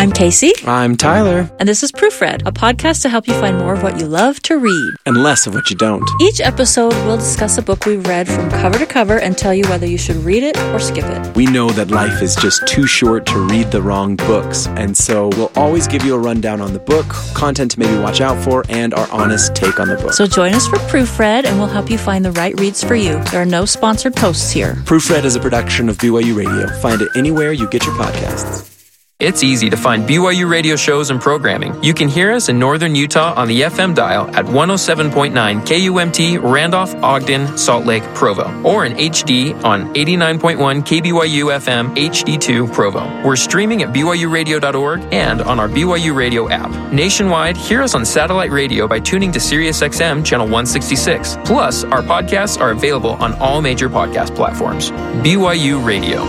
I'm Casey. I'm Tyler. And this is Proofread, a podcast to help you find more of what you love to read. And less of what you don't. Each episode, we'll discuss a book we've read from cover to cover and tell you whether you should read it or skip it. We know that life is just too short to read the wrong books, and so we'll always give you a rundown on the book, content to maybe watch out for, and our honest take on the book. So join us for Proofread, and we'll help you find the right reads for you. There are no sponsored posts here. Proofread is a production of BYU Radio. Find it anywhere you get your podcasts. It's easy to find BYU radio shows and programming. You can hear us in northern Utah on the FM dial at 107.9 KUMT, Randolph, Ogden, Salt Lake, Provo, or in HD on 89.1 KBYU FM HD2 Provo. We're streaming at BYURadio.org and on our BYU Radio app. Nationwide, hear us on satellite radio by tuning to SiriusXM channel 166. Plus, our podcasts are available on all major podcast platforms. BYU Radio.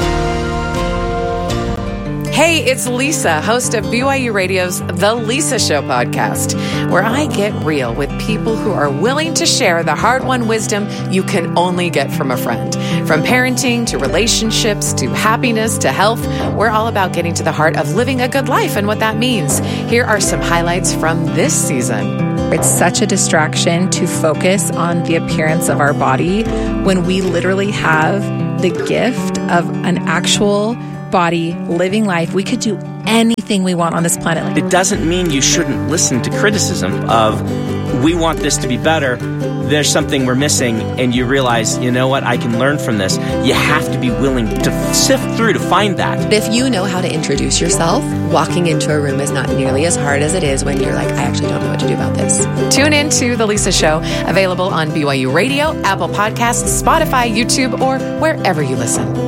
Hey, it's Lisa, host of BYU Radio's The Lisa Show podcast, where I get real with people who are willing to share the hard-won wisdom you can only get from a friend. From parenting to relationships to happiness to health, we're all about getting to the heart of living a good life and what that means. Here are some highlights from this season. It's such a distraction to focus on the appearance of our body when we literally have the gift of an actual body, living life. We could do anything we want on this planet. It doesn't mean you shouldn't listen to criticism of, we want this to be better, there's something we're missing, and you realize, you know what, I can learn from this. You have to be willing to sift through to find that. If you know how to introduce yourself, walking into a room is not nearly as hard as it is when you're like, I actually don't know what to do about this. Tune in to The Lisa Show, available on BYU Radio, Apple Podcasts, Spotify, YouTube, or wherever you listen.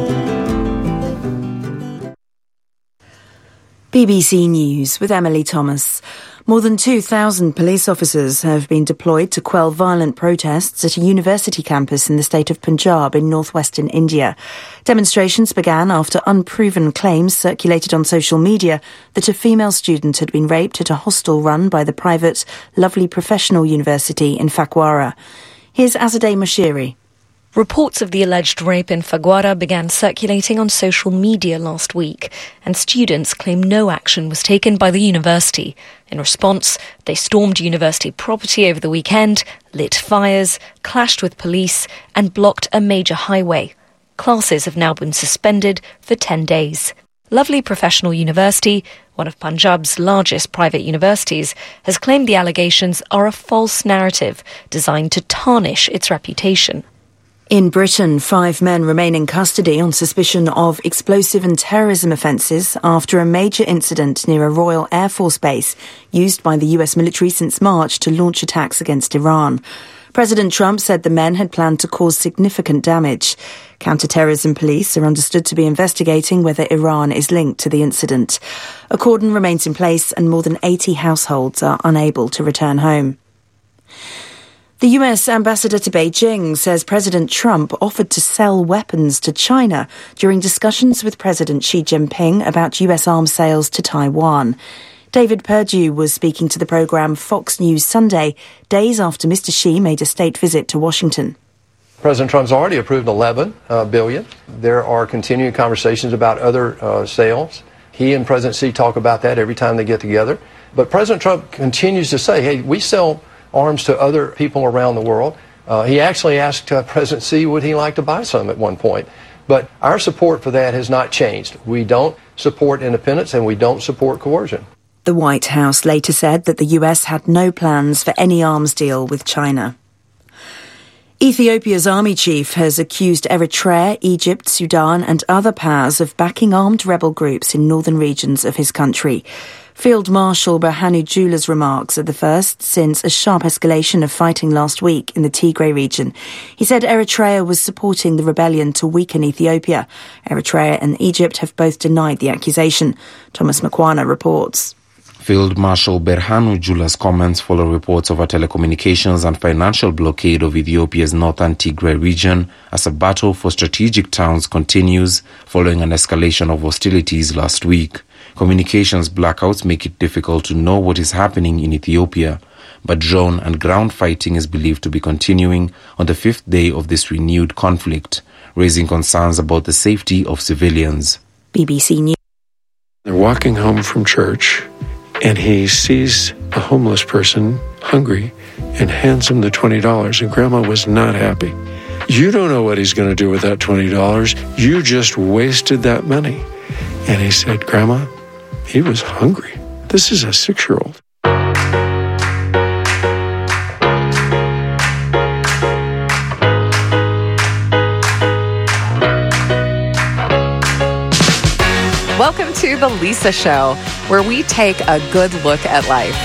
BBC News with Emily Thomas. More than 2,000 police officers have been deployed to quell violent protests at a university campus in the state of Punjab in northwestern India. Demonstrations began after unproven claims circulated on social media that a female student had been raped at a hostel run by the private Lovely Professional University in Phagwara. Here's Azadeh Moshiri. Reports of the alleged rape in Phagwara began circulating on social media last week, and students claim no action was taken by the university. In response, they stormed university property over the weekend, lit fires, clashed with police, and blocked a major highway. Classes have now been suspended for 10 days. Lovely Professional University, one of Punjab's largest private universities, has claimed the allegations are a false narrative designed to tarnish its reputation. In Britain, 5 men remain in custody on suspicion of explosive and terrorism offences after a major incident near a Royal Air Force base used by the US military since March to launch attacks against Iran. President Trump said the men had planned to cause significant damage. Counter-terrorism police are understood to be investigating whether Iran is linked to the incident. A cordon remains in place and more than 80 households are unable to return home. The US ambassador to Beijing says President Trump offered to sell weapons to China during discussions with President Xi Jinping about US arms sales to Taiwan. David Perdue was speaking to the programme Fox News Sunday, days after Mr. Xi made a state visit to Washington. President Trump's already approved $11 billion. There are continuing conversations about other sales. He and President Xi talk about that every time they get together. But President Trump continues to say, hey, we sell arms to other people around the world. He actually asked President Xi would he like to buy some at one point. But our support for that has not changed. We don't support independence and we don't support coercion. The White House later said that the US had no plans for any arms deal with China. Ethiopia's army chief has accused Eritrea, Egypt, Sudan and other powers of backing armed rebel groups in northern regions of his country. Field Marshal Berhanu Jula's remarks are the first since a sharp escalation of fighting last week in the Tigray region. He said Eritrea was supporting the rebellion to weaken Ethiopia. Eritrea and Egypt have both denied the accusation. Thomas Makwana reports. Field Marshal Berhanu Jula's comments follow reports of a telecommunications and financial blockade of Ethiopia's northern Tigray region as a battle for strategic towns continues following an escalation of hostilities last week. Communications blackouts make it difficult to know what is happening in Ethiopia, but drone and ground fighting is believed to be continuing on the 5th day of this renewed conflict, raising concerns about the safety of civilians. BBC News. There walking home from church, and he sees a homeless person hungry and hands him the $20, and Grandma was not happy. You don't know what he's going to do with that $20. You just wasted that money. And he said, Grandma, he was hungry. This is a 6-year-old. Welcome to The Lisa Show, where we take a good look at life.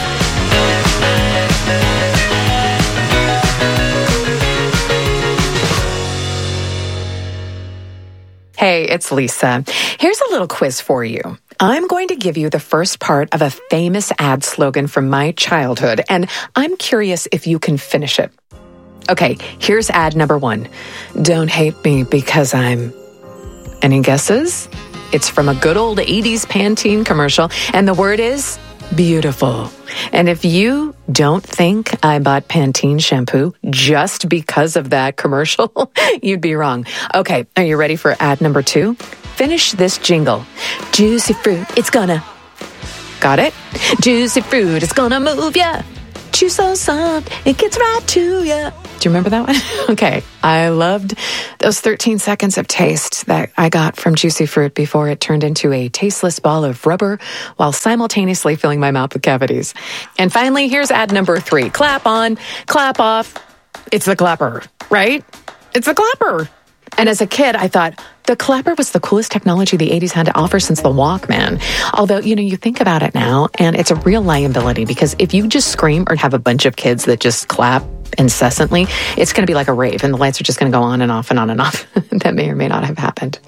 Hey, it's Lisa. Here's a little quiz for you. I'm going to give you the first part of a famous ad slogan from my childhood, and I'm curious if you can finish it. Okay, here's ad number 1. Don't hate me because I'm... Any guesses? It's from a good old 80s Pantene commercial, and the word is beautiful. And if you don't think I bought Pantene shampoo just because of that commercial, you'd be wrong. Okay, are you ready for ad number 2? Finish this jingle. Juicy fruit, it's gonna... Got it? Juicy fruit, it's gonna move ya. Juice so soft, it gets right to ya. Do you remember that one? Okay. I loved those 13 seconds of taste that I got from Juicy Fruit before it turned into a tasteless ball of rubber while simultaneously filling my mouth with cavities. And finally, here's ad number 3. Clap on, clap off. It's the clapper, right? It's the clapper. And as a kid, I thought the clapper was the coolest technology the 80s had to offer since the Walkman. Although, you think about it now, and it's a real liability because if you just scream or have a bunch of kids that just clap incessantly, it's going to be like a rave, and the lights are just going to go on and off and on and off. That may or may not have happened.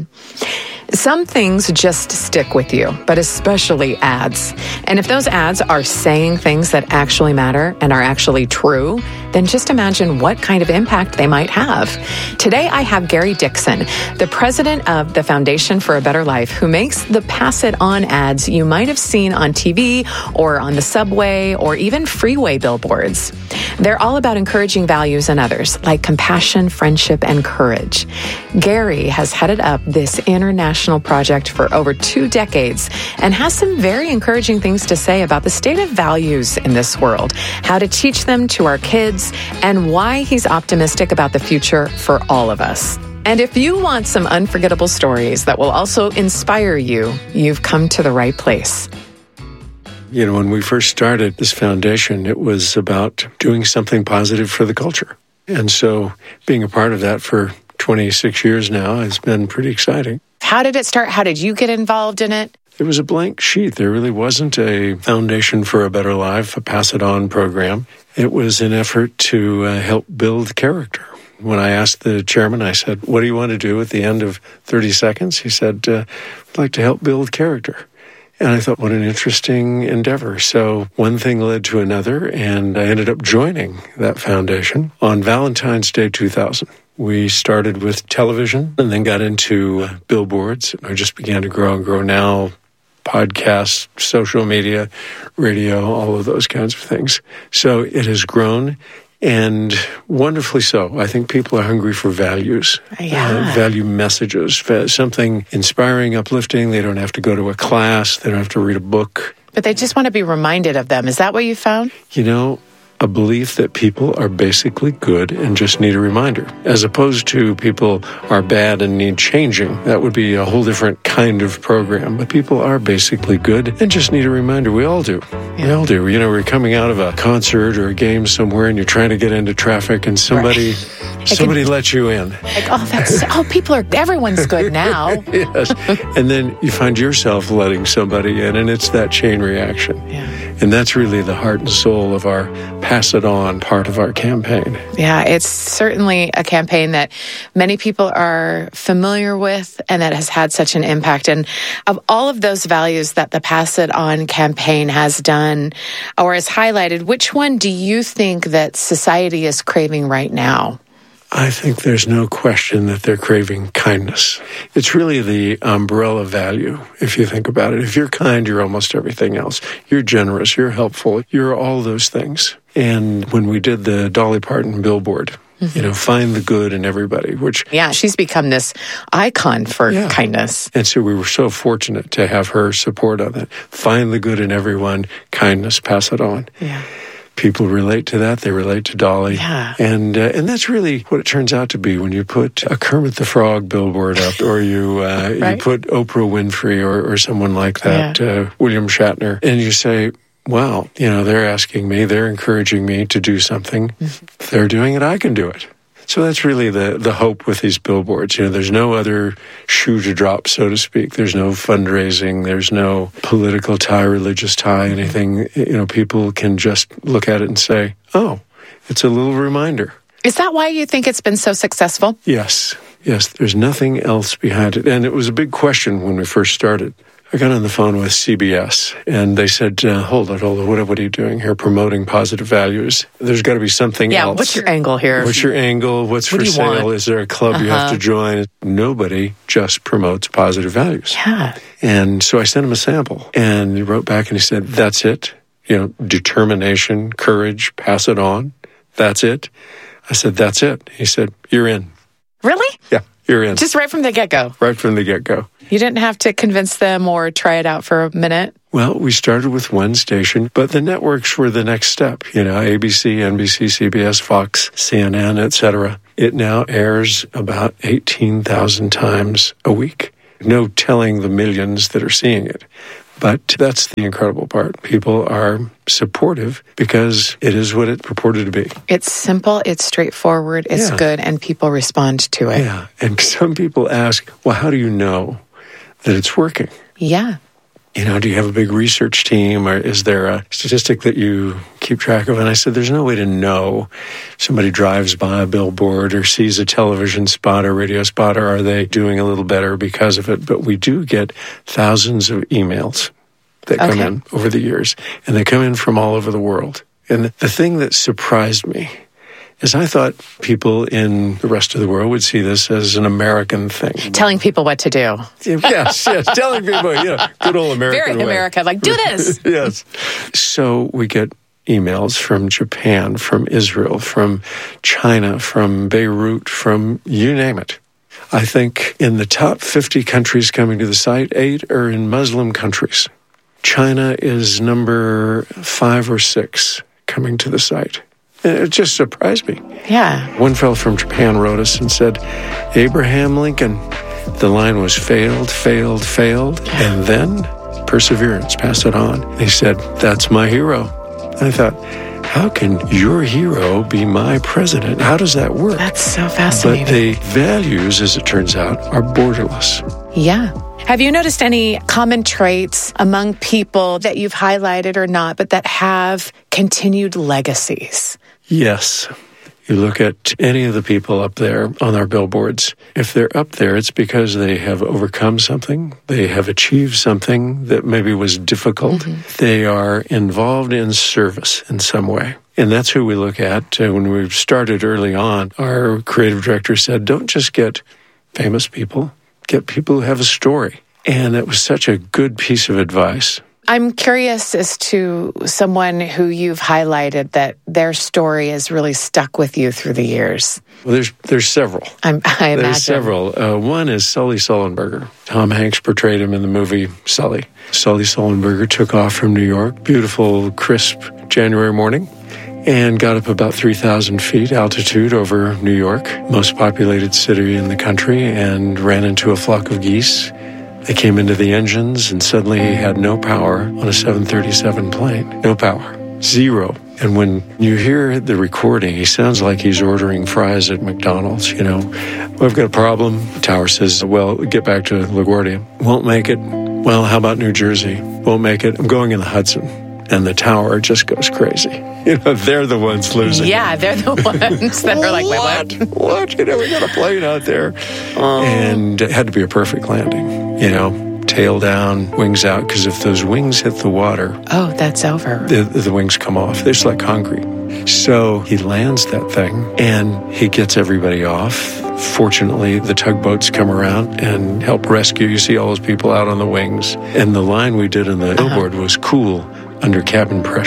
Some things just stick with you, but especially ads. And if those ads are saying things that actually matter and are actually true, then just imagine what kind of impact they might have. Today, I have Gary Dixon, the president of the Foundation for a Better Life, who makes the Pass It On ads you might have seen on TV or on the subway or even freeway billboards. They're all about encouraging values in others, like compassion, friendship, and courage. Gary has headed up this international project for over 2 decades and has some very encouraging things to say about the state of values in this world, how to teach them to our kids, and why he's optimistic about the future for all of us. And if you want some unforgettable stories that will also inspire you, you've come to the right place. When we first started this foundation, it was about doing something positive for the culture. And so being a part of that for 26 years now has been pretty exciting. How did it start? How did you get involved in it? It was a blank sheet. There really wasn't a Foundation for a Better Life, a Pass It On program. It was an effort to help build character. When I asked the chairman, I said, what do you want to do at the end of 30 seconds? He said, I'd like to help build character. And I thought, what an interesting endeavor. So one thing led to another, and I ended up joining that foundation on Valentine's Day 2000. We started with television and then got into billboards. I just began to grow and grow now. Podcasts, social media, radio, all of those kinds of things. So it has grown, and wonderfully so. I think people are hungry for values, value messages, something inspiring, uplifting. They don't have to go to a class. They don't have to read a book. But they just want to be reminded of them. Is that what you found? A belief that people are basically good and just need a reminder, as opposed to people are bad and need changing. That would be a whole different kind of program. But people are basically good and just need a reminder. We all do. Yeah. We all do. We're coming out of a concert or a game somewhere, and you're trying to get into traffic, and somebody lets you in. Everyone's good now. Yes. And then you find yourself letting somebody in, and it's that chain reaction. Yeah. And that's really the heart and soul of our Pass It On part of our campaign. Yeah, it's certainly a campaign that many people are familiar with and that has had such an impact. And of all of those values that the Pass It On campaign has done or has highlighted, which one do you think that society is craving right now? I think there's no question that they're craving kindness. It's really the umbrella value, if you think about it. If you're kind, you're almost everything else. You're generous, you're helpful, you're all those things. And when we did the Dolly Parton billboard, Find the good in everybody, which... Yeah, she's become this icon for kindness. And so we were so fortunate to have her support on that. Find the good in everyone, kindness, pass it on. Yeah. People relate to that. They relate to Dolly. Yeah. And that's really what it turns out to be when you put a Kermit the Frog billboard up, or you you put Oprah Winfrey or someone like that, William Shatner, and you say, wow, they're asking me, they're encouraging me to do something. If they're doing it, I can do it. So that's really the hope with these billboards. There's no other shoe to drop, so to speak. There's no fundraising. There's no political tie, religious tie, anything. People can just look at it and say, oh, it's a little reminder. Is that why you think it's been so successful? Yes. There's nothing else behind it. And it was a big question when we first started. I got on the phone with CBS, and they said, hold on, what are you doing here promoting positive values? There's got to be something else. Yeah, what's your angle here? What's your angle? What's for sale? Is there a club you have to join? Nobody just promotes positive values. Yeah. And so I sent him a sample, and he wrote back and he said, that's it. Determination, courage, pass it on. That's it. I said, that's it. He said, you're in. Really? Yeah, you're in. Just right from the get-go? Right from the get-go. You didn't have to convince them or try it out for a minute? Well, we started with one station, but the networks were the next step. ABC, NBC, CBS, Fox, CNN, etc. It now airs about 18,000 times a week. No telling the millions that are seeing it. But that's the incredible part. People are supportive because it is what it purported to be. It's simple, it's straightforward, it's good, and people respond to it. Yeah, and some people ask, well, how do you know that it's working? Yeah. Do you have a big research team, or is there a statistic that you keep track of? And I said, there's no way to know. Somebody drives by a billboard or sees a television spot or radio spot, or are they doing a little better because of it? But we do get thousands of emails that come in over the years, and they come in from all over the world. And the thing that surprised me is I thought people in the rest of the world would see this as an American thing. Telling people what to do. Yes, telling people, good old American Very way. America, do this. Yes. So we get emails from Japan, from Israel, from China, from Beirut, from you name it. I think in the top 50 countries coming to the site, 8 are in Muslim countries. China is number 5 or 6 coming to the site. It just surprised me. Yeah. One fellow from Japan wrote us and said, Abraham Lincoln, the line was failed, and then perseverance, pass it on. And he said, that's my hero. And I thought, how can your hero be my president? How does that work? That's so fascinating. But the values, as it turns out, are borderless. Yeah. Have you noticed any common traits among people that you've highlighted or not, but that have continued legacies? Yes. You look at any of the people up there on our billboards, if they're up there, it's because they have overcome something. They have achieved something that maybe was difficult. Mm-hmm. They are involved in service in some way. And that's who we look at. When we started early on, our creative director said, don't just get famous people, get people who have a story. And it was such a good piece of advice. I'm curious as to someone who you've highlighted that their story has really stuck with you through the years. Well, there's several. I imagine. There's several. One is Sully Sullenberger. Tom Hanks portrayed him in the movie Sully. Sully Sullenberger took off from New York, beautiful, crisp January morning, and got up about 3,000 feet altitude over New York, most populated city in the country, and ran into a flock of geese. They came into the engines, and suddenly he had no power on a 737 plane. No power. Zero. And when you hear the recording, he sounds like he's ordering fries at McDonald's, We've got a problem. The tower says, well, get back to LaGuardia. Won't make it. Well, how about New Jersey? Won't make it. I'm going in the Hudson. And the tower just goes crazy. They're the ones losing. Yeah, they're the ones that are like, wait, what? We got a plane out there. And it had to be a perfect landing, tail down, wings out, because if those wings hit the water... Oh, that's over. The wings come off. They're just like concrete. So he lands that thing, and he gets everybody off. Fortunately, the tugboats come around and help rescue. You see all those people out on the wings. And the line we did in the billboard was cool under cabin pressure.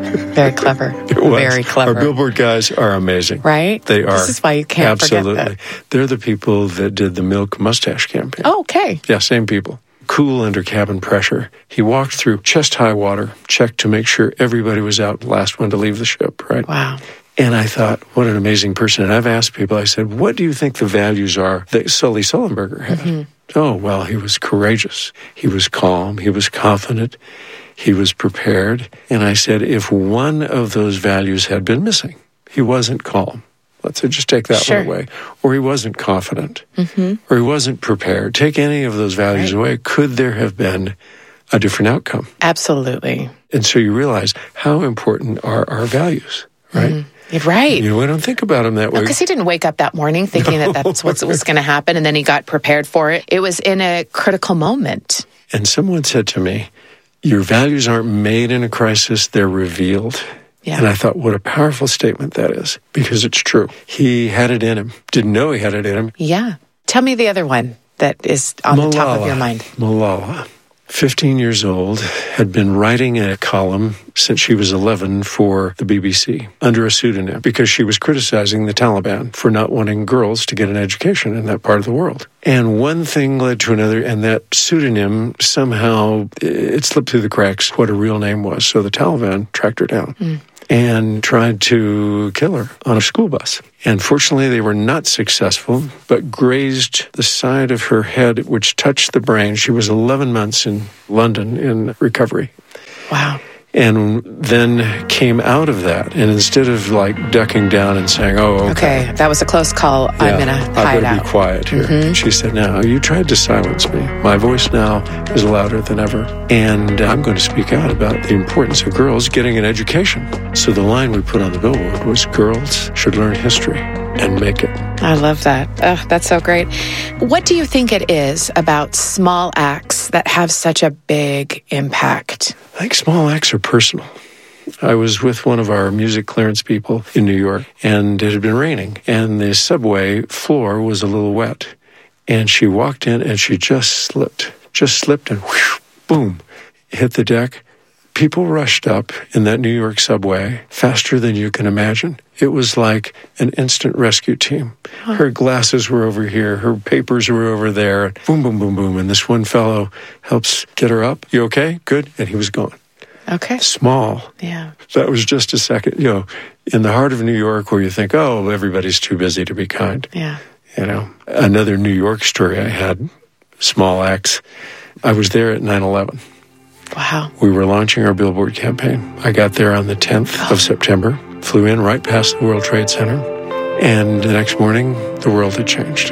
Very clever. It was. Very clever. Our billboard guys are amazing. Right? They are. This is why you can't forget that. They're the people that did the Milk Mustache campaign. Oh, okay. Yeah, same people. Cool under cabin pressure. He walked through chest-high water, checked to make sure everybody was out, the last one to leave the ship, right? Wow. And I thought, what an amazing person. And I've asked people, I said, what do you think the values are that Sully Sullenberger had? Mm-hmm. Oh, well, he was courageous. He was calm. He was confident. He was prepared. And I said, if one of those values had been missing, he wasn't calm. Let's just take that one away. Or he wasn't confident. Mm-hmm. Or he wasn't prepared. Take any of those values away. Could there have been a different outcome? Absolutely. And so you realize how important are our values, right? Mm-hmm. Right. You know, I don't think about him that way. Because he didn't wake up that morning thinking that that's what was going to happen, and then he got prepared for it. It was in a critical moment. And someone said to me, your values aren't made in a crisis, they're revealed. Yeah. And I thought, what a powerful statement that is, because it's true. He had it in him. Didn't know he had it in him. Yeah. Tell me the other one that is on the top of your mind. Malala. 15 years old, had been writing a column since she was 11 for the BBC under a pseudonym because she was criticizing the Taliban for not wanting girls to get an education in that part of the world. And one thing led to another, and that pseudonym somehow, it slipped through the cracks what her real name was. So the Taliban tracked her down. And tried to kill her on a school bus. And fortunately, they were not successful, but grazed the side of her head, which touched the brain. She was 11 months in London in recovery. Wow. And then came out of that. And instead of like ducking down and saying, oh, okay, that was a close call. I'm going to hide out. I better be quiet here. Mm-hmm. She said, no, you tried to silence me. My voice now is louder than ever. And I'm going to speak out about the importance of girls getting an education. So the line we put on the billboard was, girls should learn history and make it. I love that. Oh, that's so great. What do you think it is about small acts that have such a big impact? I think small acts are personal. I was with one of our music clearance people in New York, and it had been raining, and the subway floor was a little wet. And she walked in, and she just slipped and whoosh, boom, hit the deck. People rushed up in that New York subway faster than you can imagine. It was like an instant rescue team. Her glasses were over here, her papers were over there. Boom, boom, boom, boom. And this one fellow helps get her up. You okay? Good. And he was gone. Okay. Small. Yeah. That was just a second, you know, in the heart of New York where you think, oh, everybody's too busy to be kind. Yeah. You know, another New York story I had, small acts. I was there at 9/11. Wow. We were launching our billboard campaign. I got there on the 10th of September, flew in right past the World Trade Center, and the next morning, the world had changed.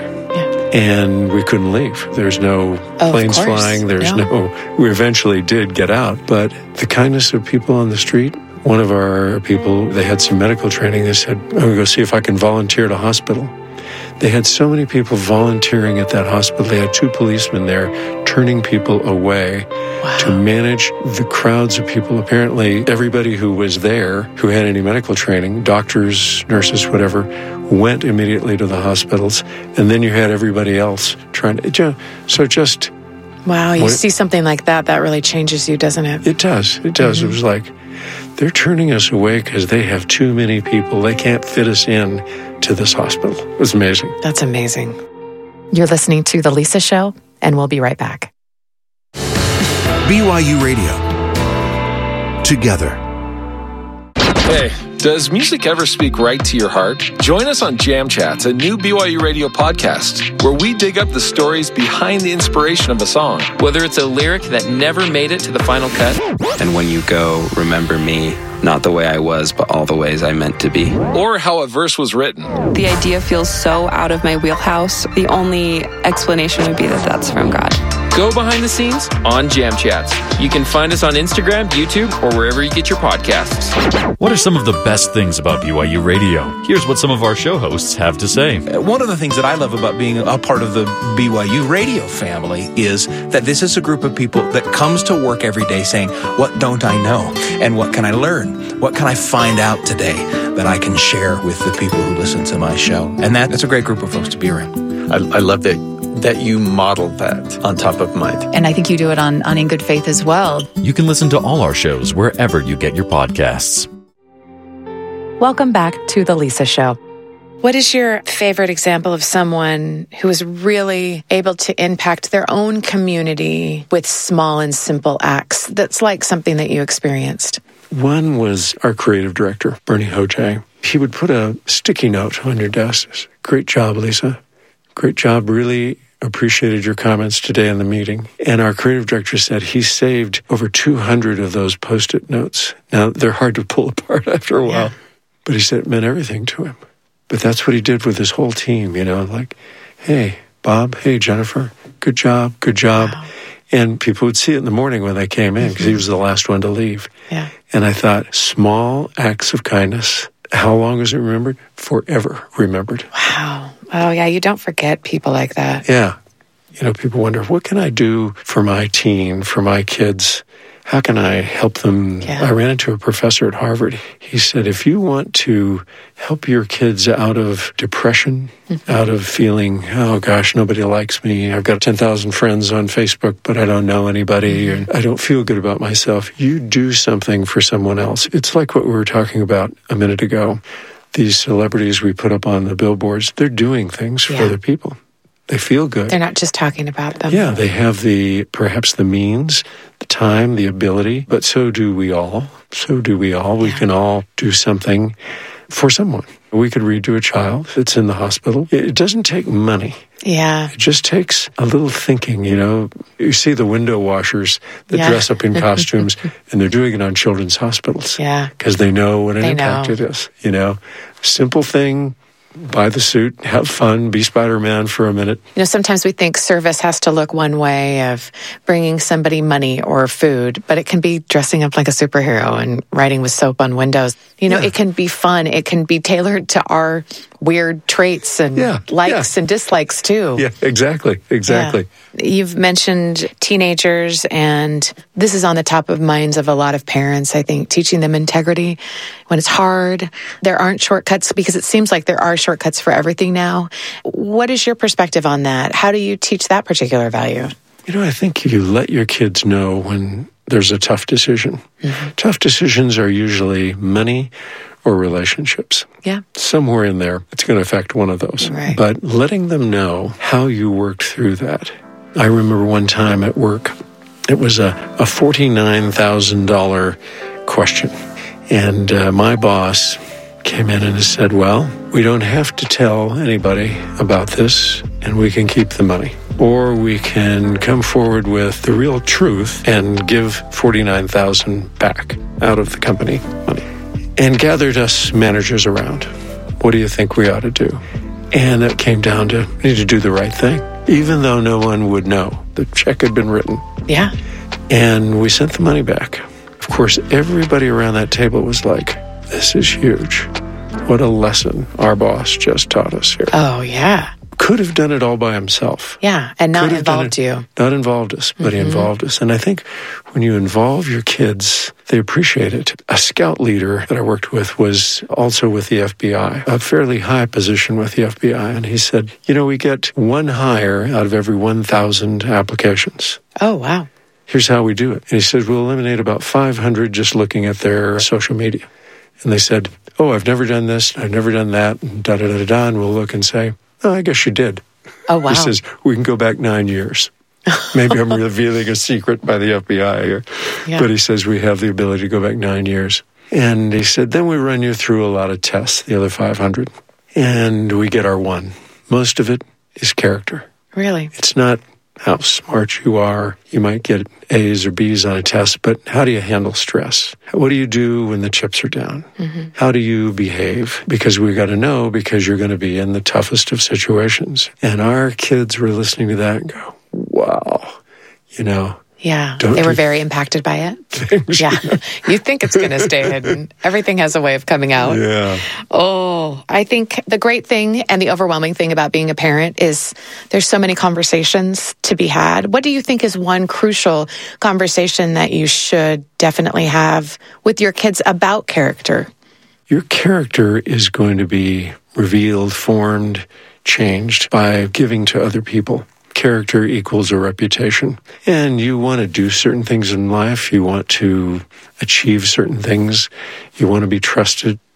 And we couldn't leave. There's no planes flying. We eventually did get out, but the kindness of people on the street. One of our people, they had some medical training. They said, I'm going to go see if I can volunteer at a hospital. They had so many people volunteering at that hospital. They had 2 policemen there turning people away to manage the crowds of people. Apparently, everybody who was there who had any medical training, doctors, nurses, whatever, went immediately to the hospitals. And then you had everybody else trying to... So just... Wow, you see something like that, that really changes you, doesn't it? It does. It does. Mm-hmm. It was like, they're turning us away because they have too many people. They can't fit us in to this hospital. It was amazing. That's amazing. You're listening to The Lisa Show, and we'll be right back. BYU Radio. Together. Hey, does music ever speak right to your heart? Join us on Jam Chats, a new BYU Radio podcast, where we dig up the stories behind the inspiration of a song. Whether it's a lyric that never made it to the final cut. And when you go, remember me, not the way I was, but all the ways I meant to be. Or how a verse was written. The idea feels so out of my wheelhouse. The only explanation would be that that's from God. Go behind the scenes on Jam Chats. You can find us on Instagram, YouTube, or wherever you get your podcasts. What are some of the best things about BYU Radio? Here's what some of our show hosts have to say. One of the things that I love about being a part of the BYU Radio family is that this is a group of people that comes to work every day saying, what don't I know? And what can I learn? What can I find out today that I can share with the people who listen to my show? And that's a great group of folks to be around. I love that you modeled that on Top of Mind. And I think you do it on In Good Faith as well. You can listen to all our shows wherever you get your podcasts. Welcome back to The Lisa Show. What is your favorite example of someone who is really able to impact their own community with small and simple acts that's like something that you experienced? One was our creative director, Bernie Hojay. He would put a sticky note on your desk. Great job, Lisa. Great job. Really appreciated your comments today in the meeting. And our creative director said he saved over 200 of those Post-it notes. Now, they're hard to pull apart after a while, but he said it meant everything to him. But that's what he did with his whole team, like, hey, Bob, hey, Jennifer, good job, good job. Wow. And people would see it in the morning when they came in because he was the last one to leave. Yeah. And I thought, small acts of kindness, how long is it remembered? Forever remembered. Wow. Oh, yeah, you don't forget people like that. Yeah. People wonder, what can I do for my teen, for my kids? How can I help them? Yeah. I ran into a professor at Harvard. He said, if you want to help your kids out of depression, out of feeling, oh gosh, nobody likes me, I've got 10,000 friends on Facebook, but I don't know anybody, and I don't feel good about myself, you do something for someone else. It's like what we were talking about a minute ago. These celebrities we put up on the billboards, they're doing things for other people. They feel good. They're not just talking about them. Yeah, they have perhaps the means, the time, the ability, but so do we all. So do we all. We can all do something for someone. We could read to a child that's in the hospital. It doesn't take money. Yeah. It just takes a little thinking, You see the window washers that dress up in costumes, and they're doing it on children's hospitals. Yeah. Because they know what an impact it is, Simple thing. Buy the suit, have fun, be Spider-Man for a minute. Sometimes we think service has to look one way of bringing somebody money or food, but it can be dressing up like a superhero and writing with soap on windows. It can be fun. It can be tailored to our weird traits and likes and dislikes too. Yeah, exactly. Yeah. You've mentioned teenagers, and this is on the top of minds of a lot of parents, I think, teaching them integrity when it's hard. There aren't shortcuts because it seems like there are shortcuts for everything now. What is your perspective on that? How do you teach that particular value? I think you let your kids know when there's a tough decision. Mm-hmm. Tough decisions are usually money or relationships. Yeah. Somewhere in there, it's going to affect one of those. Right. But letting them know how you worked through that. I remember one time at work, it was a $49,000 question. And my boss came in and said, well, we don't have to tell anybody about this, and we can keep the money. Or we can come forward with the real truth and give $49,000 back out of the company money. And gathered us managers around. What do you think we ought to do? And it came down to, we need to do the right thing, even though no one would know. The check had been written. Yeah. And we sent the money back. Of course, everybody around that table was like, this is huge. What a lesson our boss just taught us here. Oh, yeah. Could have done it all by himself. Yeah, and not involved you. Not involved us, but he involved us. And I think when you involve your kids, they appreciate it. A scout leader that I worked with was also with the FBI, a fairly high position with the FBI. And he said, we get one hire out of every 1,000 applications. Oh, wow. Here's how we do it. And he said, we'll eliminate about 500 just looking at their social media. And they said, oh, I've never done this, I've never done that, and da-da-da-da-da, and we'll look and say, oh, I guess you did. Oh, wow. He says, we can go back 9 years. Maybe I'm revealing a secret by the FBI here. Yeah. But he says we have the ability to go back 9 years. And he said, then we run you through a lot of tests, the other 500, and we get our one. Most of it is character. Really? It's not how smart you are. You might get A's or B's on a test, but how do you handle stress? What do you do when the chips are down? Mm-hmm. How do you behave? Because we got to know, because you're going to be in the toughest of situations. And our kids were listening to that and go, wow, Yeah, they were very impacted by it. Yeah, you think it's going to stay hidden. Everything has a way of coming out. Yeah. Oh, I think the great thing and the overwhelming thing about being a parent is there's so many conversations to be had. What do you think is one crucial conversation that you should definitely have with your kids about character? Your character is going to be revealed, formed, changed by giving to other people. Character equals a reputation. And you want to do certain things in life. You want to achieve certain things. You want to be trusted.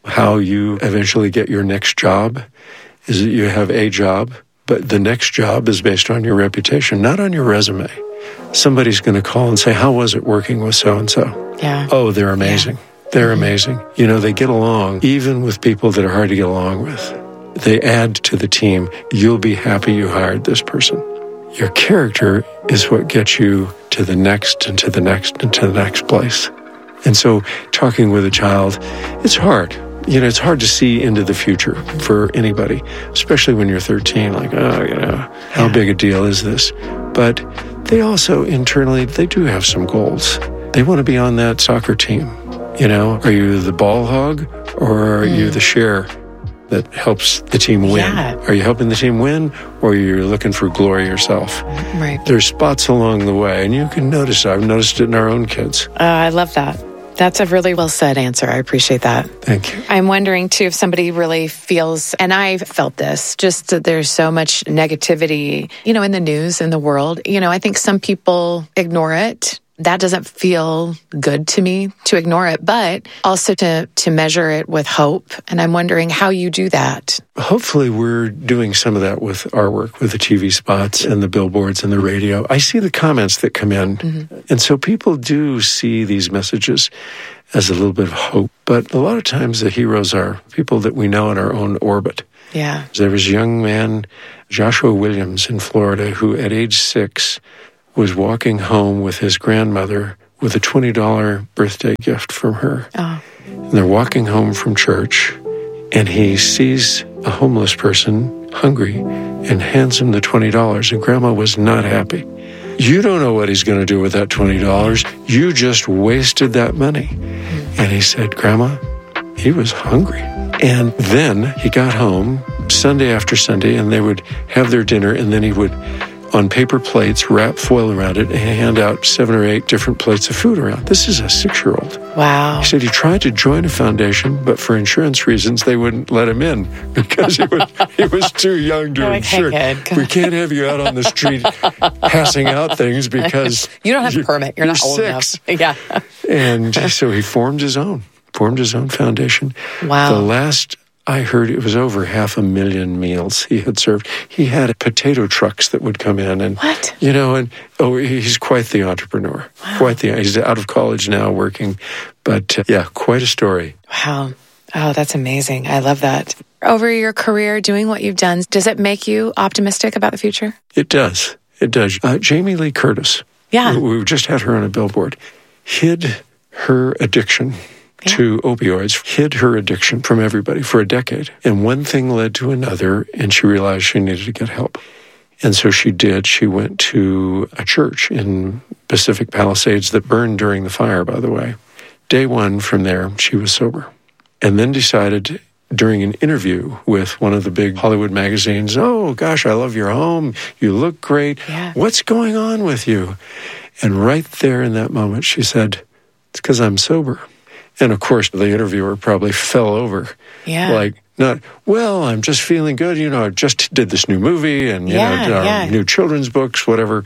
how you eventually get your next job is that you have a job, but the next job is based on your reputation, not on your resume. Somebody's going to call and say, how was it working with so-and-so? Yeah. Oh, they're amazing. Yeah. They're amazing. You know, they get along even with people that are hard to get along with. They add to the team. You'll be happy you hired this person. Your character is what gets you to the next and to the next and to the next place. And so talking with a child, it's hard. You know, it's hard to see into the future for anybody, especially when you're 13, like, oh, you know, how big a deal is this? But they also internally, they do have some goals. They want to be on that soccer team. You know, are you the ball hog or are you the share that helps the team win? Yeah. Are you helping the team win or are you looking for glory yourself? Right. There's spots along the way, and you can notice it. I've noticed it in our own kids. I love that. That's a really well said answer. I appreciate that. Thank you. I'm wondering, too, if somebody really feels, and I've felt this, just that there's so much negativity, you know, in the news, in the world. You know, I think some people ignore it. That doesn't feel good to me to ignore it, but also to measure it with hope. And I'm wondering how you do that. Hopefully we're doing some of that with our work, with the TV spots and the billboards and the radio. I see the comments that come in. And so people do see these messages as a little bit of hope. But a lot of times the heroes are people that we know in our own orbit. Yeah. There was a young man, Joshua Williams in Florida, who at age 6 was walking home with his grandmother with a $20 birthday gift from her. Oh. And they're walking home from church, and he sees a homeless person hungry and hands him the $20, and Grandma was not happy. You don't know what he's going to do with that $20. You just wasted that money. And he said, Grandma, he was hungry. And then he got home Sunday after Sunday, and they would have their dinner, and then he would, on paper plates, wrap foil around it, and hand out 7 or 8 different plates of food around. This is a 6-year-old. Wow. He said he tried to join a foundation, but for insurance reasons, they wouldn't let him in because he was too young to insure. We can't have you out on the street passing out things because you don't have a permit. You're not old 6. enough. Yeah. And so he formed his own foundation. Wow. The last I heard, it was over 500,000 meals he had served. He had potato trucks that would come in, and what? You know, and he's quite the entrepreneur. Wow. He's out of college now, working, but quite a story. Wow. Oh, that's amazing. I love that. Over your career, doing what you've done, does it make you optimistic about the future? It does. It does. Jamie Lee Curtis. Yeah. We just had her on a billboard. Hid her addiction to opioids, hid her addiction from everybody for a decade. And one thing led to another, and she realized she needed to get help. And so she did. She went to a church in Pacific Palisades that burned during the fire, by the way. Day 1 from there, she was sober. And then decided during an interview with one of the big Hollywood magazines, oh, gosh, I love your home. You look great. Yeah. What's going on with you? And right there in that moment, she said, it's because I'm sober. And of course, the interviewer probably fell over. Yeah. Like, not, well, I'm just feeling good. You know, I just did this new movie and, new children's books, whatever.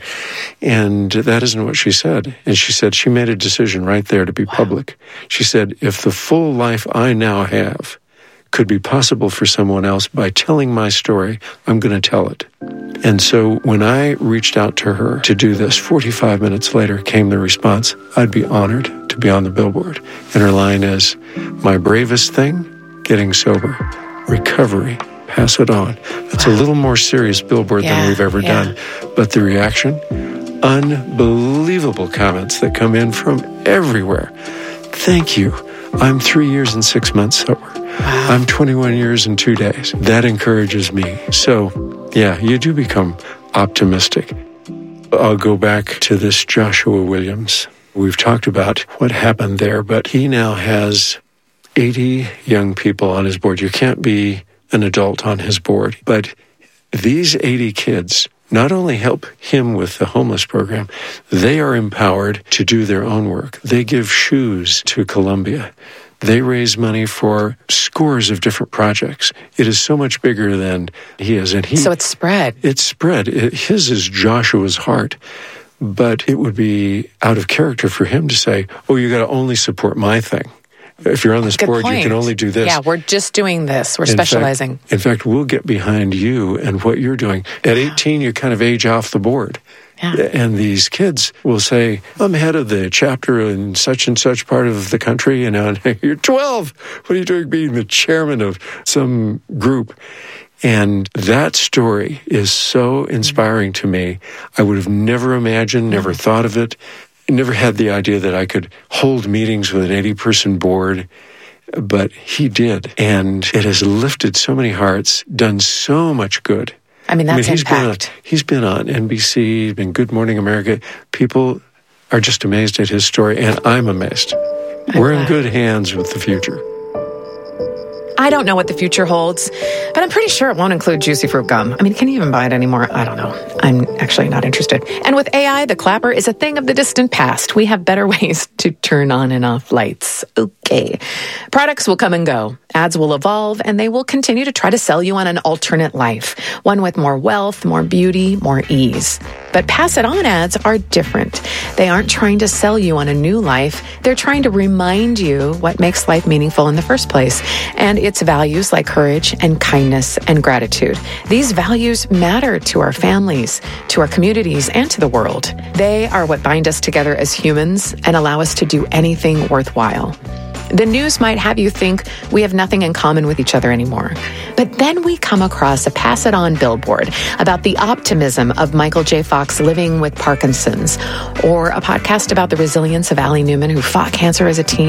And that isn't what she said. And she said she made a decision right there to be public. She said, if the full life I now have could be possible for someone else by telling my story, I'm going to tell it. And so when I reached out to her to do this, 45 minutes later came the response, I'd be honored to be on the billboard. And her line is, my bravest thing, getting sober. Recovery, pass it on. That's a little more serious billboard than we've ever done. But the reaction, unbelievable comments that come in from everywhere. Thank you. I'm 3 years and 6 months sober. Wow. I'm 21 years and 2 days. That encourages me. So, you do become optimistic. I'll go back to this Joshua Williams. We've talked about what happened there, but he now has 80 young people on his board. You can't be an adult on his board, but these 80 kids not only help him with the homeless program, they are empowered to do their own work. They give shoes to Columbia. They raise money for scores of different projects. It is so much bigger than he is. And so it's spread. It's spread. His is Joshua's heart. But it would be out of character for him to say, oh, you got to only support my thing. if you're on this Good board, point. you can only do this. Yeah, we're just doing this. We're specializing. In fact, we'll get behind you and what you're doing. At 18, you kind of age off the board. Yeah. And these kids will say, I'm head of the chapter in such and such part of the country, and you're 12. What are you doing being the chairman of some group? And that story is so inspiring to me. I would have never imagined, never thought of it, never had the idea that I could hold meetings with an 80-person board, but he did. And it has lifted so many hearts, done so much good. I mean, that's impact. He's been on NBC, he's been Good Morning America. People are just amazed at his story, and I'm amazed. We're in good hands with the future. I don't know what the future holds, but I'm pretty sure it won't include juicy fruit gum. I mean, can you even buy it anymore? I don't know. I'm actually not interested. And with AI, the clapper is a thing of the distant past. We have better ways to turn on and off lights. Okay. Products will come and go. Ads will evolve, and they will continue to try to sell you on an alternate life, one with more wealth, more beauty, more ease. But pass it on ads are different. They aren't trying to sell you on a new life. They're trying to remind you what makes life meaningful in the first place, and its values like courage and kindness and gratitude. These values matter to our families, to our communities, and to the world. They are what bind us together as humans and allow us to do anything worthwhile. The news might have you think we have nothing in common with each other anymore. But then we come across a Pass It On billboard about the optimism of Michael J. Fox living with Parkinson's, or a podcast about the resilience of Allie Newman, who fought cancer as a teen.